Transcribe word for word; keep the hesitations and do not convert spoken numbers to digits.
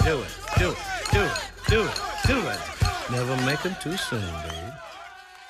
Do it, do it, do it, do it, do it. Never make 'em too soon, babe.